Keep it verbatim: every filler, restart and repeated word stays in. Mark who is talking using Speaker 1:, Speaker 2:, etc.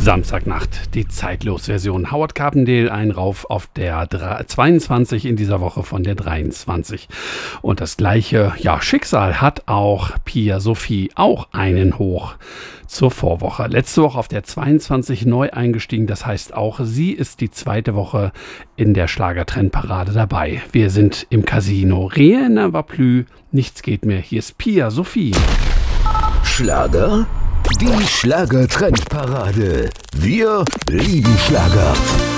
Speaker 1: Samstagnacht, die Zeitlos-Version. Howard Carpendale, ein Rauf auf der zweiundzwanzig in dieser Woche von der dreiundzwanzig. Und das gleiche ja, Schicksal hat auch Pia Sophie, auch einen Hoch zur Vorwoche. Letzte Woche auf der zweiundzwanzig neu eingestiegen, das heißt auch, sie ist die zweite Woche in der Schlagertrendparade dabei. Wir sind im Casino. Rien ne va plus, nichts geht mehr. Hier ist Pia Sophie.
Speaker 2: Schlager? Die Schlager-Trendparade. Wir lieben Schlager.